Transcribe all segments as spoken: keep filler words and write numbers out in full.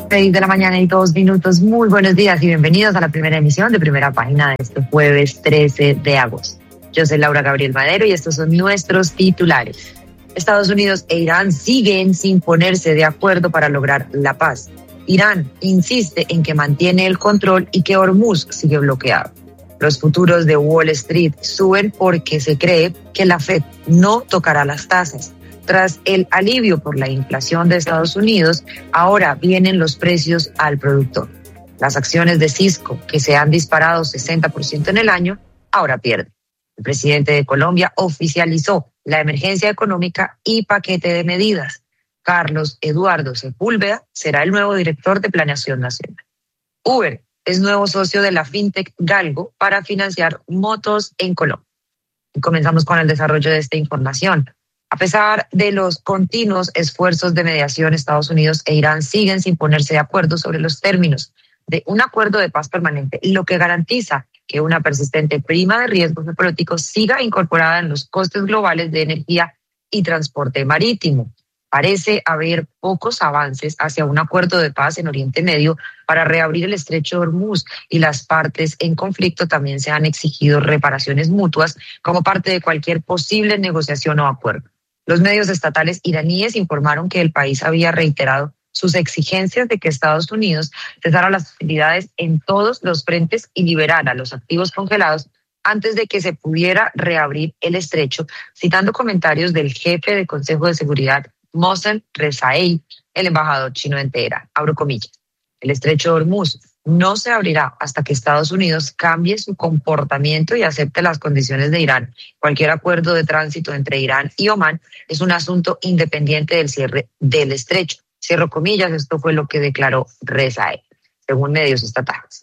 Seis de la mañana y dos minutos. Muy buenos días y bienvenidos a la primera emisión de Primera Página de este jueves trece de agosto. Yo soy Laura Gabriel Madero y estos son nuestros titulares. Estados Unidos e Irán siguen sin ponerse de acuerdo para lograr la paz. Irán insiste en que mantiene el control y que Hormuz sigue bloqueado. Los futuros de Wall Street suben porque se cree que la Fed no tocará las tasas. Tras el alivio por la inflación de Estados Unidos, ahora vienen los precios al productor. Las acciones de Cisco, que se han disparado sesenta por ciento en el año, ahora pierden. El presidente de Colombia oficializó la emergencia económica y paquete de medidas. Carlos Eduardo Sepúlveda será el nuevo director de Planeación Nacional. Uber es nuevo socio de la fintech Galgo para financiar motos en Colombia. Y comenzamos con el desarrollo de esta información. A pesar de los continuos esfuerzos de mediación, Estados Unidos e Irán siguen sin ponerse de acuerdo sobre los términos de un acuerdo de paz permanente, lo que garantiza que una persistente prima de riesgos geopolíticos siga incorporada en los costes globales de energía y transporte marítimo. Parece haber pocos avances hacia un acuerdo de paz en Oriente Medio para reabrir el estrecho de Hormuz, y las partes en conflicto también se han exigido reparaciones mutuas como parte de cualquier posible negociación o acuerdo. Los medios estatales iraníes informaron que el país había reiterado sus exigencias de que Estados Unidos cesara las hostilidades en todos los frentes y liberara los activos congelados antes de que se pudiera reabrir el estrecho, citando comentarios del jefe del Consejo de Seguridad, Mohsen Rezaei, el embajador chino en Teherán. Abro comillas. El estrecho de Hormuz no se abrirá hasta que Estados Unidos cambie su comportamiento y acepte las condiciones de Irán. Cualquier acuerdo de tránsito entre Irán y Omán es un asunto independiente del cierre del estrecho. Cierro comillas, esto fue lo que declaró Rezaei, según medios estatales.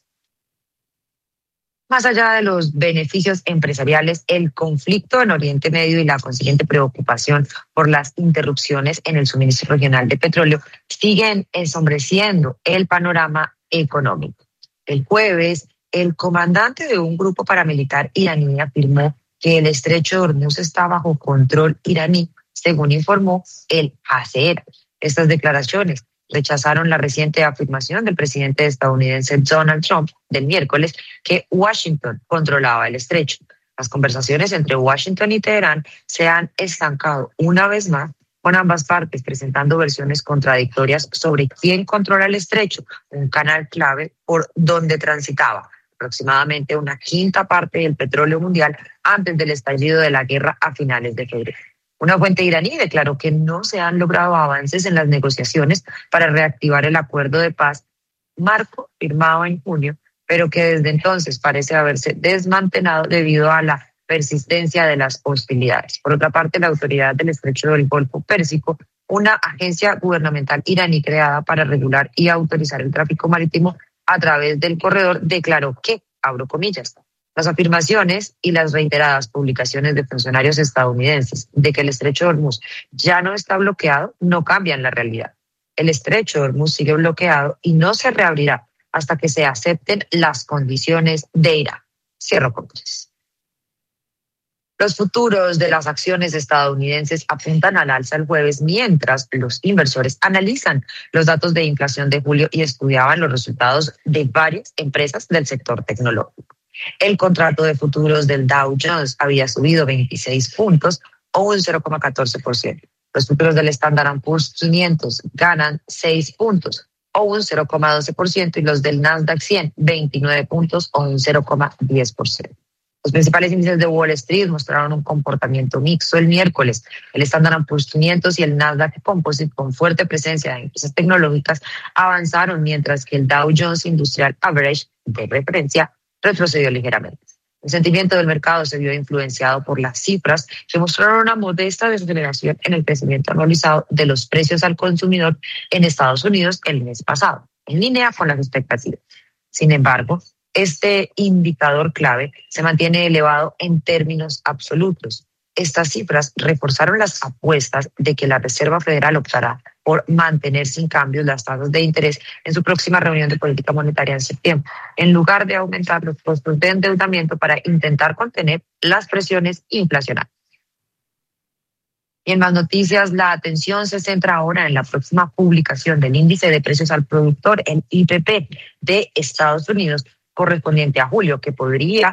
Más allá de los beneficios empresariales, el conflicto en Oriente Medio y la consiguiente preocupación por las interrupciones en el suministro regional de petróleo siguen ensombreciendo el panorama económico. El jueves, el comandante de un grupo paramilitar iraní afirmó que el estrecho de Hormuz está bajo control iraní, según informó el Haaretz. Estas declaraciones rechazaron la reciente afirmación del presidente estadounidense Donald Trump del miércoles que Washington controlaba el estrecho. Las conversaciones entre Washington y Teherán se han estancado una vez más, con ambas partes presentando versiones contradictorias sobre quién controla el estrecho, un canal clave por donde transitaba aproximadamente una quinta parte del petróleo mundial antes del estallido de la guerra a finales de febrero. Una fuente iraní declaró que no se han logrado avances en las negociaciones para reactivar el acuerdo de paz marco firmado en junio, pero que desde entonces parece haberse desmantelado debido a la persistencia de las hostilidades. Por otra parte, la Autoridad del Estrecho del Golfo Pérsico, una agencia gubernamental iraní creada para regular y autorizar el tráfico marítimo a través del corredor, declaró que, abro comillas, las afirmaciones y las reiteradas publicaciones de funcionarios estadounidenses de que el estrecho de Hormuz ya no está bloqueado no cambian la realidad. El estrecho de Hormuz sigue bloqueado y no se reabrirá hasta que se acepten las condiciones de Irán. Cierro comillas. Los futuros de las acciones estadounidenses apuntan al alza el jueves, mientras los inversores analizan los datos de inflación de julio y estudiaban los resultados de varias empresas del sector tecnológico. El contrato de futuros del Dow Jones había subido veintiséis puntos o un cero coma catorce por ciento. Los futuros del Standard and Poor's quinientos ganan seis puntos o un cero coma doce por ciento y los del Nasdaq cien veintinueve puntos o un cero coma diez por ciento. Los principales índices de Wall Street mostraron un comportamiento mixto el miércoles. El Standard and Poor's quinientos y el Nasdaq Composite, con fuerte presencia de empresas tecnológicas, avanzaron, mientras que el Dow Jones Industrial Average de referencia retrocedió ligeramente. El sentimiento del mercado se vio influenciado por las cifras que mostraron una modesta desaceleración en el crecimiento anualizado de los precios al consumidor en Estados Unidos el mes pasado, en línea con las expectativas. Sin embargo, este indicador clave se mantiene elevado en términos absolutos. Estas cifras reforzaron las apuestas de que la Reserva Federal optará por mantener sin cambios las tasas de interés en su próxima reunión de política monetaria en septiembre, en lugar de aumentar los costos de endeudamiento para intentar contener las presiones inflacionarias. Y en más noticias, la atención se centra ahora en la próxima publicación del índice de precios al productor, el I P P, de Estados Unidos, correspondiente a julio, que podría